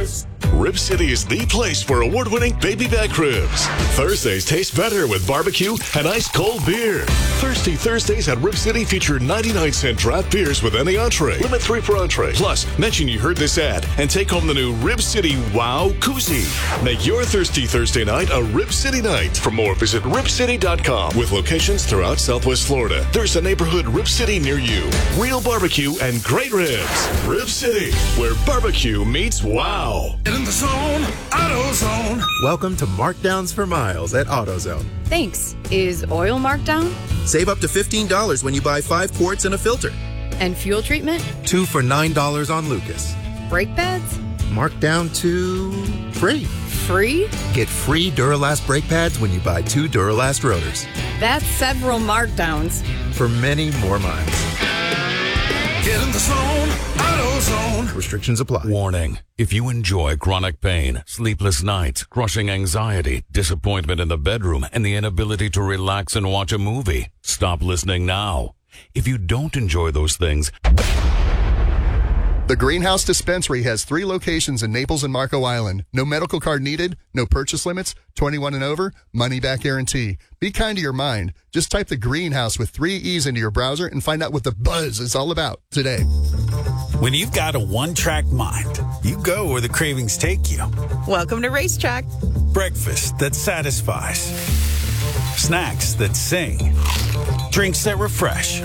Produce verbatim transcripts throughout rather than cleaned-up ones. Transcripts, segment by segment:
Stars. Rib City is the place for award-winning baby back ribs. Thursdays taste better with barbecue and ice-cold beer. Thirsty Thursdays at Rib City feature ninety-nine cent draft beers with any entree. Limit three per entree. Plus, mention you heard this ad and take home the new Rib City Wow Koozie. Make your Thirsty Thursday night a Rib City night. For more, visit rib city dot com. With locations throughout Southwest Florida, there's a neighborhood Rib City near you. Real barbecue and great ribs. Rib City, where barbecue meets wow. Get in the zone, AutoZone. Welcome to Markdowns for Miles at AutoZone. Thanks. Is oil marked down? Save up to fifteen dollars when you buy five quarts and a filter. And fuel treatment? Two for nine dollars on Lucas. Brake pads? Marked down to free. Free? Get free Duralast brake pads when you buy two Duralast rotors. That's several markdowns. For many more miles. Get in the zone, AutoZone. Restrictions apply. Warning. If you enjoy chronic pain, sleepless nights, crushing anxiety, disappointment in the bedroom, and the inability to relax and watch a movie, stop listening now. If you don't enjoy those things... The Greenhouse Dispensary has three locations in Naples and Marco Island. No medical card needed, no purchase limits, twenty-one and over, money back guarantee. Be kind to your mind. Just type the Greenhouse with three E's into your browser and find out what the buzz is all about today. When you've got a one-track mind, you go where the cravings take you. Welcome to Racetrack. Breakfast that satisfies. Snacks that sing. Drinks that refresh.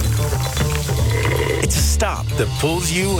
It's a stop that pulls you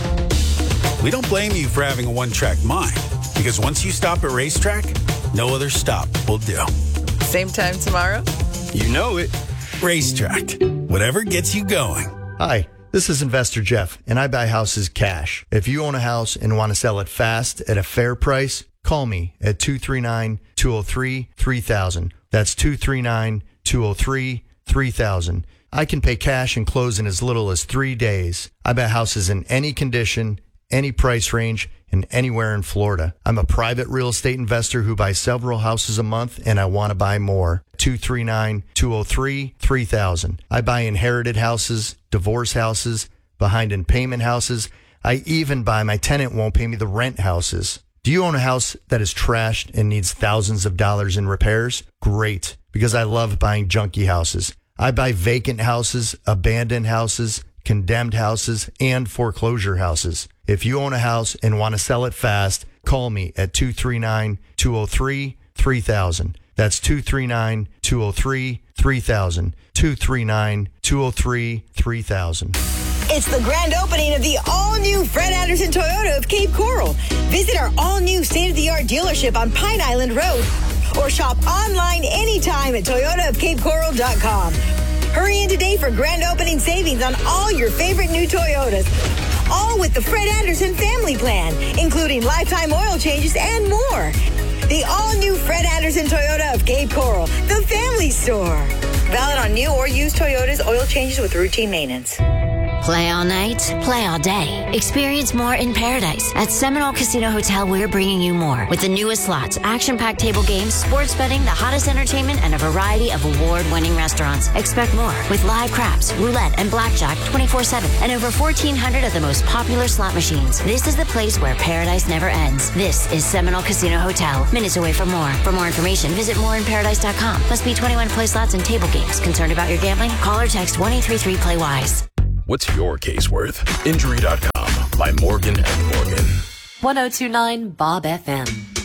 in. We don't blame you for having a one-track mind, because once you stop at Racetrack, no other stop will do. Same time tomorrow? You know it. Racetrack. Whatever gets you going. Hi, this is Investor Jeff, and I buy houses cash. If you own a house and want to sell it fast at a fair price, call me at two three nine, two oh three, three thousand. That's two three nine, two oh three, three thousand. I can pay cash and close in as little as three days. I buy houses in any condition, any price range, and anywhere in Florida. I'm a private real estate investor who buys several houses a month, and I want to buy more. two three nine, two oh three, three thousand. I buy inherited houses, divorce houses, behind in payment houses. I even buy my tenant won't pay me the rent houses. Do you own a house that is trashed and needs thousands of dollars in repairs? Great, because I love buying junky houses. I buy vacant houses, abandoned houses, condemned houses, and foreclosure houses. If you own a house and want to sell it fast, call me at two three nine, two oh three, three thousand. That's two three nine, two oh three, three thousand. two three nine, two oh three, three thousand. It's the grand opening of the all-new Fred Anderson Toyota of Cape Coral. Visit our all-new state-of-the-art dealership on Pine Island Road or shop online anytime at toyota of cape coral dot com. Hurry in today for grand opening savings on all your favorite new Toyotas. All with the Fred Anderson family plan, including lifetime oil changes and more. The all-new Fred Anderson Toyota of Cape Coral, the family store. Valid on new or used Toyotas, oil changes with routine maintenance. Play all night, play all day. Experience more in paradise. At Seminole Casino Hotel, we're bringing you more. With the newest slots, action-packed table games, sports betting, the hottest entertainment, and a variety of award-winning restaurants. Expect more with live craps, roulette, and blackjack twenty-four seven. And over fourteen hundred of the most popular slot machines. This is the place where paradise never ends. This is Seminole Casino Hotel. Minutes away from more. For more information, visit more in paradise dot com. Must be twenty-one to play slots and table games. Concerned about your gambling? Call or text one eight three three play wise. What's your case worth? Injury dot com by Morgan and Morgan. ten twenty-nine Bob F M.